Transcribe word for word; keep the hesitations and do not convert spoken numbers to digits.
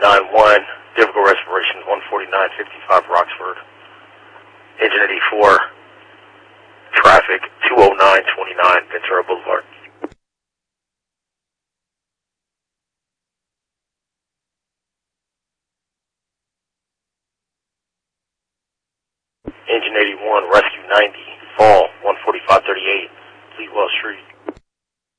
nine one, difficult respiration, one forty-nine fifty-five Roxford. Engine eighty-four, traffic two oh nine twenty-nine Ventura Boulevard. Engine eighty-one, rescue ninety, fall one forty-five thirty-eight, Leadwell Street.